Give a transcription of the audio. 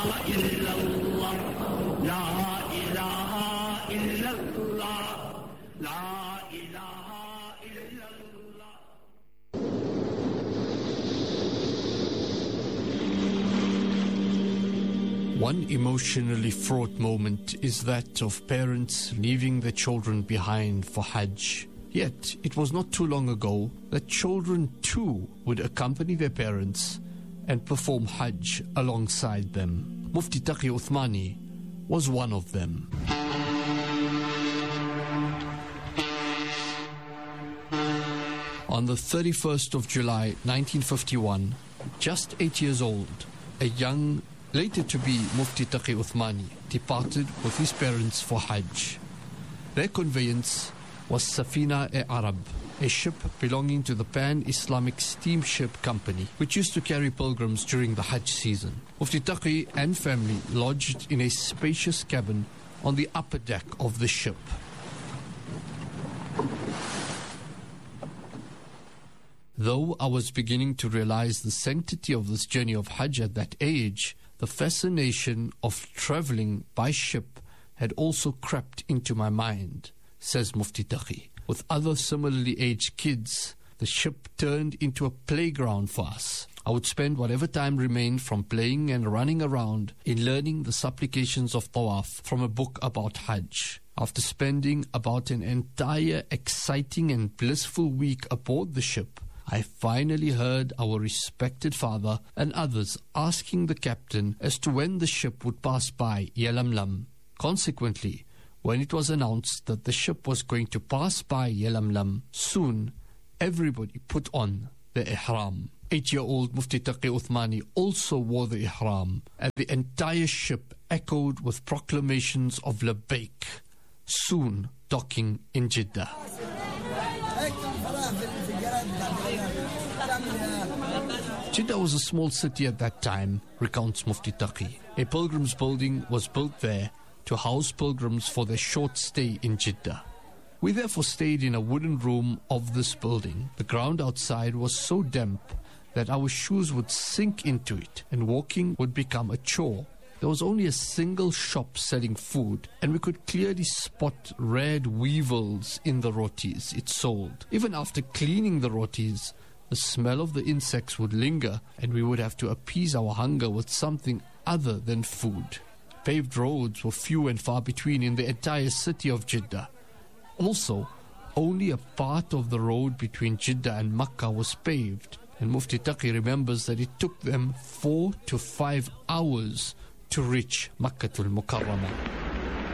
إلا الله لا إله إلا الله لا إله إلا الله. One emotionally fraught moment is that of parents leaving their children behind for Hajj. Yet, it was not too long ago that children too would accompany their parents and perform Hajj alongside them. Mufti Taqi Uthmani was one of them. On the 31st of July 1951, just 8 years old, a young, later to be Mufti Taqi Uthmani, departed with his parents for Hajj. Their conveyance was Safina-e-Arab, a ship belonging to the Pan-Islamic Steamship Company, which used to carry pilgrims during the Hajj season. Mufti Taqi and family lodged in a spacious cabin on the upper deck of the ship. Though I was beginning to realize the sanctity of this journey of Hajj at that age, the fascination of traveling by ship had also crept into my mind, says Mufti Taqi. With other similarly aged kids, the ship turned into a playground for us. I would spend whatever time remained from playing and running around in learning the supplications of Tawaf from a book about Hajj. After spending about an entire exciting and blissful week aboard the ship, I finally heard our respected father and others asking the captain as to when the ship would pass by Yalamlam. Consequently, when it was announced that the ship was going to pass by Yalamlam soon, everybody put on the ihram. 8-year-old Mufti Taqi Uthmani also wore the ihram, and the entire ship echoed with proclamations of Labbaik, soon docking in Jeddah. Jeddah was a small city at that time, recounts Mufti Taqi. A pilgrims building was built there to house pilgrims for their short stay in Jeddah. We therefore stayed in a wooden room of this building. The ground outside was so damp that our shoes would sink into it and walking would become a chore. There was only a single shop selling food, and we could clearly spot red weevils in the rotis it sold. Even after cleaning the rotis, the smell of the insects would linger, and we would have to appease our hunger with something other than food. Paved roads were few and far between in the entire city of Jeddah. Also, only a part of the road between Jeddah and Makkah was paved, and Mufti Taqi remembers that it took them 4 to 5 hours to reach Makkatul Mukarramah.